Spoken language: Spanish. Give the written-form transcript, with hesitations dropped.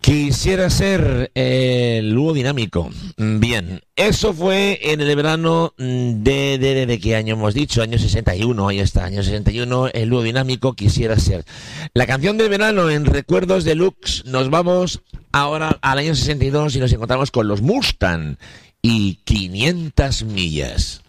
Quisiera ser el dúo dinámico. Bien, eso fue en el verano de ¿qué año hemos dicho? Año 61, ahí está, año 61, el dúo dinámico Quisiera ser. La canción del verano en Recuerdos Deluxe. Nos vamos ahora al año 62 y nos encontramos con los Mustang y 500 millas.